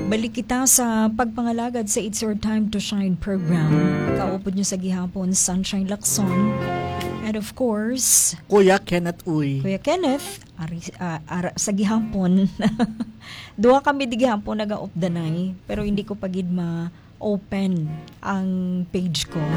Balik kita sa pagpangalagad sa It's Your Time to Shine program. Kaupod nyo sa gihapon, Sunshine Lacson. And of course, Kuya Kenneth Uy. Kuya Kenneth, sa gihapon. Duha kami di gihapon naga-updanay, pero hindi ko pagid ma-open ang page ko.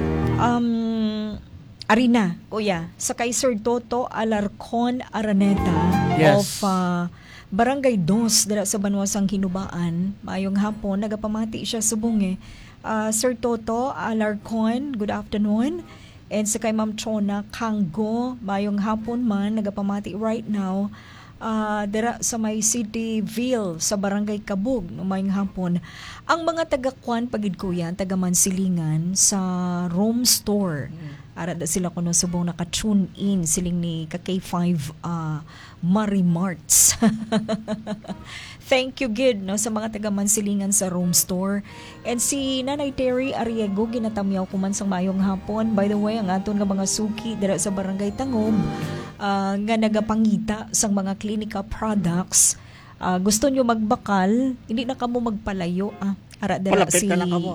Arina, Kuya, sa kay Sir Toto Alarcon Araneta Yes. of Barangay 2 dala sa Banwasang Hinubaan. Maayong hapon, nagapamati siya subong Sir Toto Alarcon, good afternoon. And sa kay Ma'am Chona Kanggo, maayong hapon man, nagapamati right now. Dira sa may Cityville sa Barangay Kabug, maayong hapon. Ang mga taga-kwan pagid kuya, taga-Mansilingan sa Rome Store. Arada sila kuno subong naka-tune in siling ni K5 Marimarts. Thank you gid no sa mga taga-Mansilingan sa Rome Store. And si Nanay Terry Ariego ginatamyaw ko man sang mayong hapon. By the way, ang aton nga mga suki dira sa Barangay Tangom nga nagapangita sang mga clinical products. Gusto nyo magbakal, hindi na kamo magpalayo. Ara dira si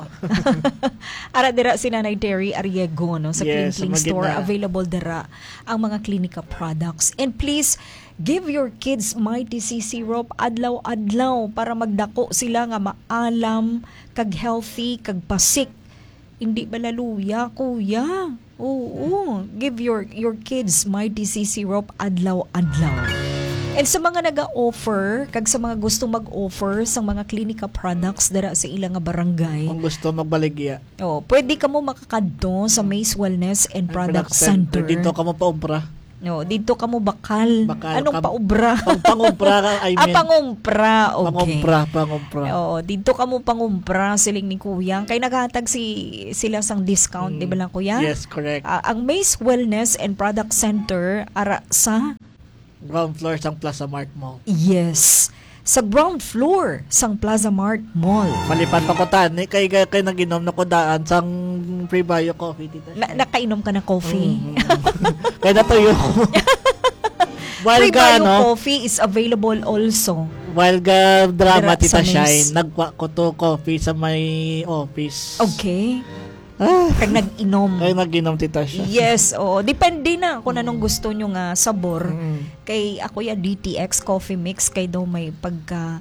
Ara dira si Nanay Terry Ariego no sa Yes, Kling Store, available dira ang mga clinical products. And please give your kids Mighty C syrup adlaw-adlaw para magdako sila nga maalam, kag healthy, kag pasik. Hindi balaluya, kuya. Oo, give your kids Mighty C syrup adlaw-adlaw. And sa mga naga-offer, kag sa mga gusto mag-offer sa mga clinical products dara sa ilang nga barangay. Kung gusto magbaligya. Pwede ka mo makakadto sa Mace Wellness and Product Center. Dito ka mo paubra. Dito ka mo bakal. Anong paubra? Pangumpra, I mean. Pangumpra, okay. Pangumpra. Dito ka mo pangumpra siling ni Kuya. Kay naghatag sila sang discount, di ba lang Kuya? Yes, correct. Ang Mace Wellness and Product Center ara sa ground floor sang Plaza Mart Mall. Yes. Sa ground floor sang Plaza Mart Mall. Malipan pa ko tani kay naginom na ko daan sang free bio coffee dito. Nakainom ka na coffee. Kaya natuyo ko. Free bio coffee is available also. While drama Tita Shine, nagwa ko to coffee sa may office. Okay. Kag nag-inom. Kaya nag-inom Tita Shine. Yes, depende na kung anong gusto nyo nga sabor. Kay ako ya DTX coffee mix kay daw may pagka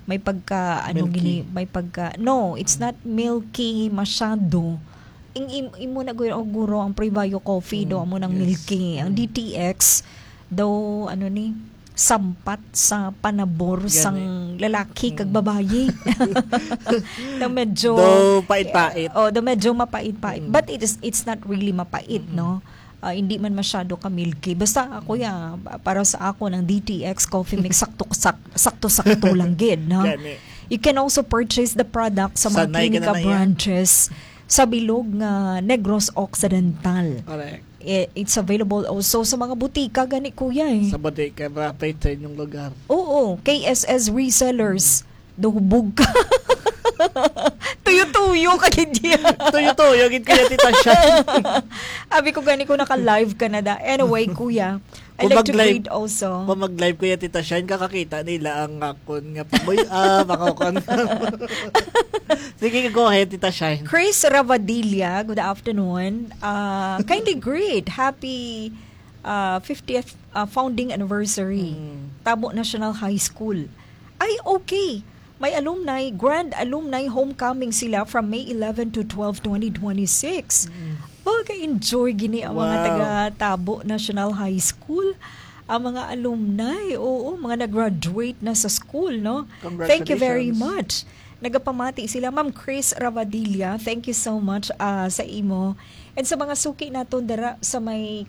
no, it's not milky masyado. Imo na guro ang Prebio coffee daw mo ng milky. Ang DTX daw sampat sa panabor sang lalaki kag babayi. Na medyo pait-pait. Da medyo mapait-pait. But it's not really mapait, no? Hindi man masyado ka milky. Basta ako para sa ako ng DTX coffee mix sakto-sakto lang gid, no? You can also purchase the product sa mga clinical branches sa bilog nga Negros Occidental. Correct. It's available also sa mga butika gani kuya Sa butika, rapid sa inyong lugar. Oo, KSS resellers. Duhubog ka. Tuyo-tuyo ka gidya. Tuyo-tuyo gid kaya Tita Shine. Abi ko gani ko naka-live ka na da. Anyway, kuya, I like to read also. Kung mag-live kuya Tita Shine, kakakita nila ang akon nga paboy makakon. Sige, go ahead Tita Shine. Chris Ravadilla, good afternoon. Kindly greet. Happy 50th founding anniversary. Tabo National High School. Ay, okay. May alumni, grand alumni homecoming sila from May 11 to 12, 2026. Enjoy gini ang mga taga-Tabo National High School. Ang mga alumni, mga nag-graduate na sa school, no? Thank you very much. Nagapamati sila. Ma'am Chris Ravadilla, thank you so much sa imo. And sa mga suki naton dara sa may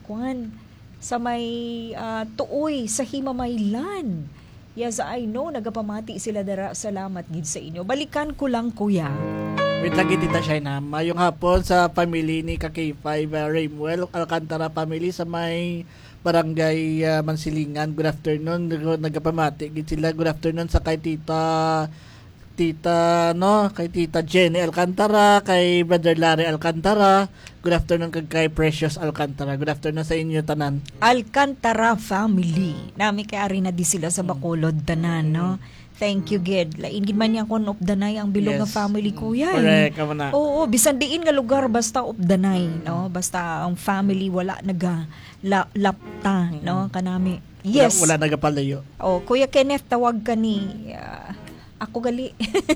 tuoy sa Himamaylan. Yes, I know, nagapamati sila dara. Salamat gid sa inyo. Balikan ko lang, kuya. Wait lagi Tita Shine ha. Mayong hapon sa family ni K5 Raymwell Alcantara family sa may Barangay Mansilingan. Good afternoon. Nagapamati gid sila. Good afternoon sa kay Tita kay Tita Jenny Alcantara, kay Brother Larry Alcantara. Good afternoon kay Precious Alcantara. Good afternoon sa inyo tanan. Alcantara family. Nami kay ari na di sila sa Bacolod tanan, no? Thank you, Ged. Lain gid man yang kon updanay ang bilog nga family kuya. Correct, amo na. Oo, bisan diin nga lugar basta updanay, no? Basta ang family wala naga lapta, no? Kanami. Yes. Wala nagapalayo. Oh, Kuya Kenneth, tawag ka ni ako gali.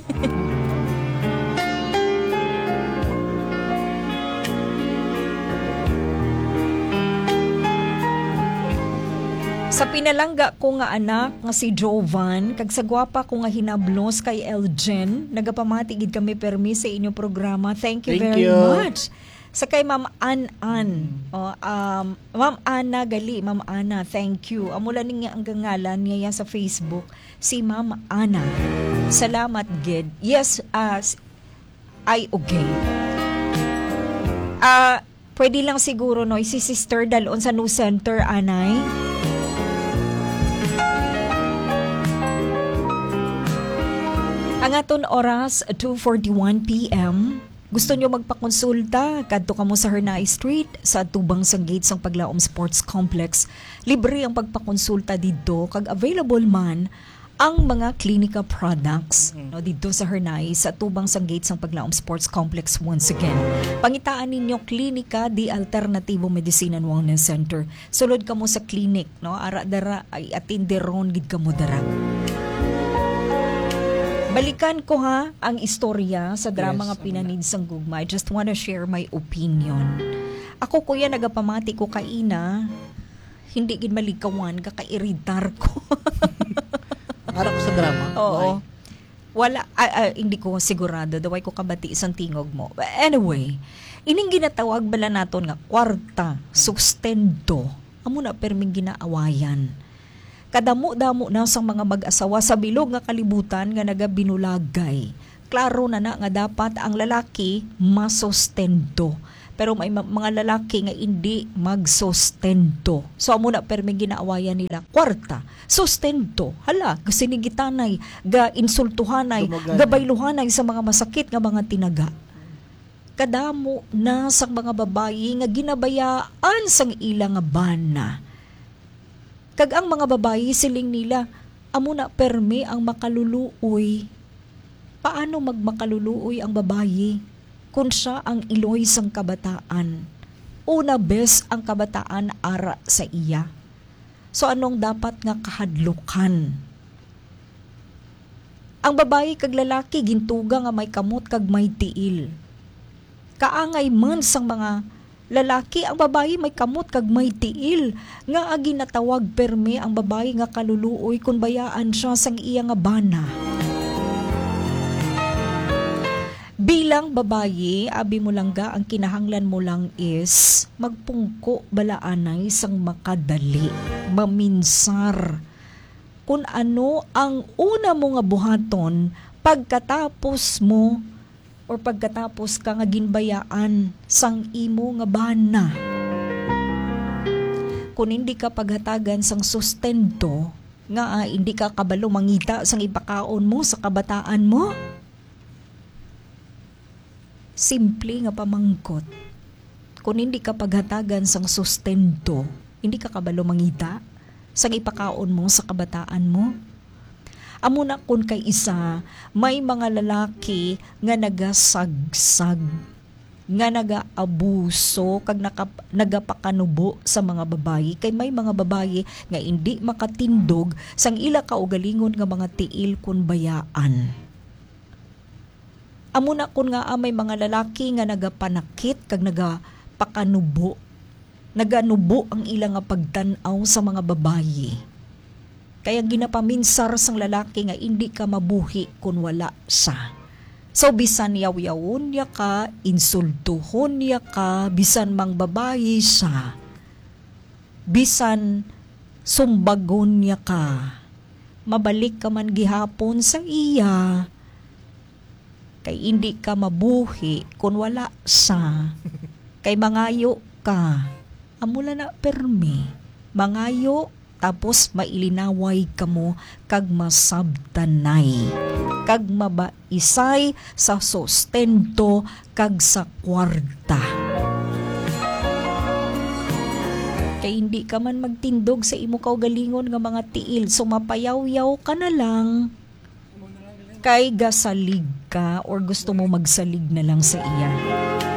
Sa pinalangga ko nga anak nga si Jovan, kag sa gwapa ko nga hinablos kay Eljen, nagapamati gid kami permi sa inyong programa. Thank you very much. Sa kay Ma'am An-An. Ma'am Ana gali, Ma'am Ana, thank you. Amula niya ang gangalan niya sa Facebook, si Ma'am Ana. Salamat gid. Yes, ay okay. Pwede lang siguro no, si Sister dalon sa New Center anay. Ang aton oras, 2:41 p.m. Gusto nyo magpakonsulta, kadto kamo sa Hernay Street, sa Tubang sang Gate sang Paglaom Sports Complex. Libre ang pagpakonsulta dito, kag available man ang mga klinika products no, dito sa Hernay, sa Tubang sang Gate sang Paglaom Sports Complex once again. Pangitaan ninyo Klinika di Alternativo Medicine and Wellness Center. Sulod kamo sa klinik, no? Ara-dara ay atinderon gid kamo dara. Balikan ko ha ang istorya sa drama nga pinanid sang gugma. I just wanna share my opinion. Ako kuya nagapamati ko kaina, hindi gid malikawan kakairitar ko. Ara ko sa drama. Oo. Wala hindi ko sigurado daway ko kabati isang tingog mo. But anyway, ining ginatawag bala naton nga kwarta, sustento. Amo na perming ginaawayan. Kadamo-damo na sang mga mag-asawa sa bilog nga kalibutan nga nagabinulagay. Klaro na nga dapat ang lalaki masustento. Pero may mga lalaki nga hindi magsustento. So amo na permi ginaawayan nila kwarta, sustento. Hala, gasinigitanay, ga insultuhanay, ga bayluhanay sa mga masakit nga mga tinaga. Kadamo na sang mga babayi nga ginabayaan sang ilang bana. Kag ang mga babayi siling nila, amo na permi ang makaluluoy. Paano magmakaluluoy ang babayi kung siya ang iloy sang kabataan? Una bes ang kabataan ara sa iya. So anong dapat nga kahadlukan? Ang babayi kag lalaki gintuga nga may kamot kag may tiil. Kaangay man sang mga lalaki, ang babayi may kamot kag may tiil. Nga ginatawag permi ang babayi nga kaluluoy kung bayaan siya sang iya nga bana. Bilang babayi, abi mo lang ga, ang kinahanglan mo lang is magpungko balaanay sang makadali, maminsar. Kung ano ang una mo nga buhaton pagkatapos mo or pagkatapos ka nga ginbayaan sang imo nga bana. Kung hindi ka paghatagan sang sustento, nga hindi ka kabalo mangita sang ipakaon mo sa kabataan mo, simple nga pamangkot. Kung hindi ka paghatagan sang sustento, hindi ka kabalo mangita sang ipakaon mo sa kabataan mo. Amo na kun kay isa, may mga lalaki nga nagasagsag, nga nagaabuso, kag nagapakanubo sa mga babayi. Kay may mga babayi nga hindi makatindog sang ila kaugalingon nga mga tiil kun bayaan. Amo na kun nga may mga lalaki nga nagapanakit kag nagapakanubo, naganubo ang ila nga pagtan-aw sa mga babayi. Kaya ginapaminsar sang lalaki nga hindi ka mabuhi kung wala sa. So bisan yaw-yawon niya ka, insultuhon niya ka, bisan mang babayi siya, bisan sumbagon niya ka, mabalik ka man gihapon sa iya, kay hindi ka mabuhi kung wala sa. Kay mangayo ka, amula na permi, mangayo, tapos mailinaway kamo kag masabtanay, kag mabaisay sa sustento kag sa kwarta. Kay hindi ka man magtindog sa imo kaugalingon nga mga tiil, so mapayaw-yaw ka na lang, kay gasalig ka or gusto mo magsalig na lang sa iya.